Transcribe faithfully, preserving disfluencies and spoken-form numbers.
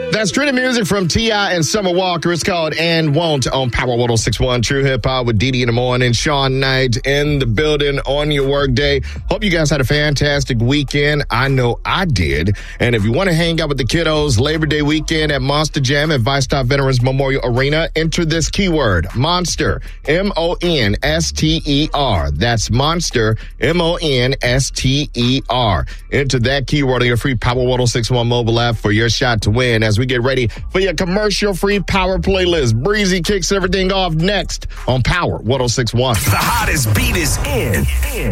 That's Trinity music from T I and Summer Walker. It's called And Won't on Power one oh six point one True Hip Hop with Dee Dee in the morning. Sean Knight in the building on your work day. Hope you guys had a fantastic weekend. I know I did. And if you want to hang out with the kiddos Labor Day weekend at Monster Jam at Vice Stop Veterans Memorial Arena, enter this keyword, Monster, M O N S T E R. That's Monster, M O N S T E R. Enter that keyword on your free Power one oh six point one mobile app for your shot to win as we get ready for your commercial-free Power playlist. Breezy kicks everything off next on Power one oh six point one. The hottest beat is in. in.